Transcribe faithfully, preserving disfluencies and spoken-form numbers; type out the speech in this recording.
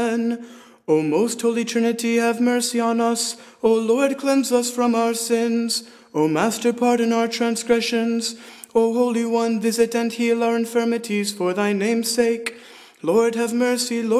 Amen. O most holy Trinity, have mercy on us. O Lord, cleanse us from our sins. O Master, pardon our transgressions. O Holy One, visit and heal our infirmities for thy name's sake. Lord, have mercy. Lord,